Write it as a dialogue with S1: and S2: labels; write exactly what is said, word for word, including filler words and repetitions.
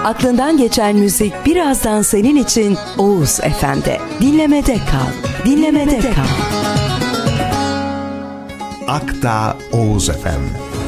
S1: Aklından geçen müzik birazdan senin için Oğuz F M'de. Dinlemede kal. Dinlemede kal.
S2: Akdağ Oğuz F M.